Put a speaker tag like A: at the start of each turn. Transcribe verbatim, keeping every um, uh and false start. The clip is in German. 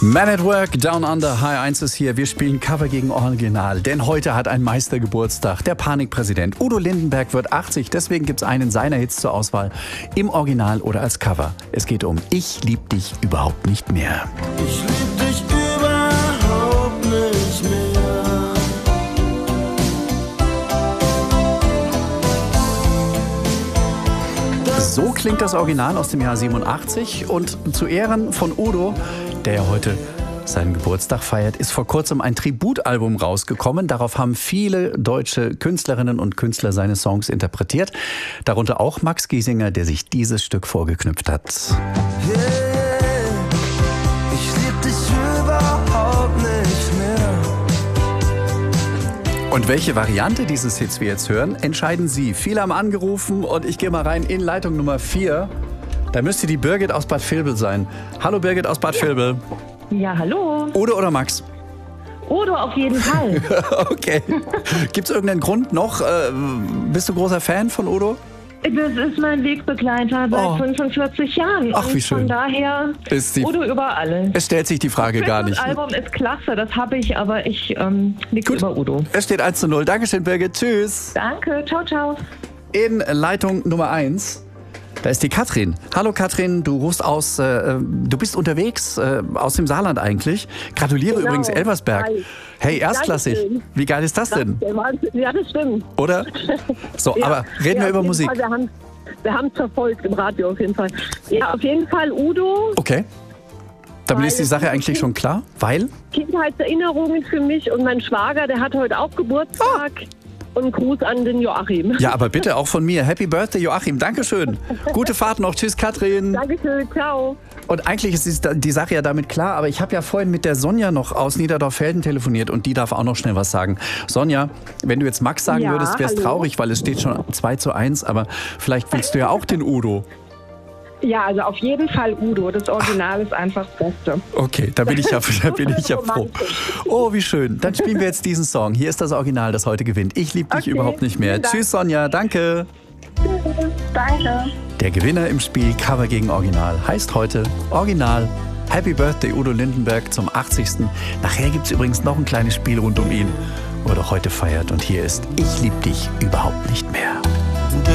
A: Man at Work, Down Under, H eins ist hier. Wir spielen Cover gegen Original, denn heute hat ein Meister Geburtstag. Der Panikpräsident Udo Lindenberg wird achtzig, deswegen gibt es einen seiner Hits zur Auswahl, im Original oder als Cover. Es geht um Ich lieb dich überhaupt nicht mehr.
B: Ich lieb dich überhaupt nicht mehr.
A: So klingt das Original aus dem Jahr siebenundachtzig und zu Ehren von Udo, der ja heute seinen Geburtstag feiert, ist vor kurzem ein Tributalbum rausgekommen. Darauf haben viele deutsche Künstlerinnen und Künstler seine Songs interpretiert. Darunter auch Max Giesinger, der sich dieses Stück vorgeknüpft hat.
B: Yeah, ich lieb dich überhaupt nicht mehr.
A: Und welche Variante dieses Hits wir jetzt hören, entscheiden Sie. Viele haben angerufen und ich gehe mal rein in Leitung Nummer vier. Da müsste die Birgit aus Bad Vilbel sein. Hallo Birgit aus Bad Vilbel.
C: Ja, hallo.
A: Udo oder Max?
C: Udo auf jeden Fall.
A: Okay. Gibt es irgendeinen Grund noch? Äh, bist du großer Fan von Udo?
C: Das ist mein Wegbegleiter seit
A: Oh.
C: fünfundvierzig Jahren.
A: Ach, wie
C: Und
A: schön.
C: Von daher
A: Ist die-
C: Udo über alle.
A: Es stellt sich die Frage gar nicht.
C: Das Album ist klasse, das habe ich, aber ich ähm, liege
A: Gut.
C: über Udo.
A: Es steht eins zu null. Dankeschön, Birgit. Tschüss.
C: Danke, ciao, ciao.
A: In Leitung Nummer eins. Da ist die Katrin. Hallo Katrin, du rufst aus, äh, du bist unterwegs, äh, aus dem Saarland eigentlich. Gratuliere
D: Genau.
A: übrigens Elversberg.
D: Hi.
A: Hey, erstklassig.
D: Dankeschön.
A: Wie geil ist das denn?
D: Der Wahnsinn. Ja, das stimmt.
A: Oder? So,
D: Ja.
A: aber reden
D: Ja,
A: wir über
D: auf jeden
A: Musik.
D: Fall, wir haben wir haben es verfolgt im Radio auf jeden Fall. Ja, auf jeden Fall Udo.
A: Okay. Damit
D: Weil
A: ist die
D: es
A: Sache
D: ist
A: eigentlich
D: okay.
A: schon klar, weil?
D: Kindheitserinnerungen für mich und mein Schwager, der hat heute auch Geburtstag. Und Gruß an den Joachim.
A: Ja, aber bitte auch von mir. Happy Birthday, Joachim. Dankeschön. Gute Fahrt noch. Tschüss, Katrin.
D: Dankeschön, ciao.
A: Und eigentlich ist die Sache ja damit klar, aber ich habe ja vorhin mit der Sonja noch aus Niederdorf-Felden telefoniert und die darf auch noch schnell was sagen. Sonja, wenn du jetzt Max sagen
D: Ja,
A: würdest, wäre es
D: hallo.
A: traurig, weil es steht schon zwei zu eins, aber vielleicht willst du ja auch den Udo.
C: Ja, also auf jeden Fall Udo. Das Original ist einfach das Beste.
A: Okay, da bin ich ja, da bin ich ja froh.
D: Romantisch.
A: Oh, wie schön. Dann spielen wir jetzt diesen Song. Hier ist das Original, das heute gewinnt. Ich liebe dich
D: Okay,
A: überhaupt nicht mehr.
D: vielen Dank.
A: Tschüss, Sonja. Danke.
D: Danke.
A: Der Gewinner im Spiel Cover gegen Original heißt heute Original. Happy Birthday Udo Lindenberg zum achtzigsten Nachher gibt es übrigens noch ein kleines Spiel rund um ihn, wo er doch heute feiert. Und hier ist Ich lieb dich überhaupt nicht mehr.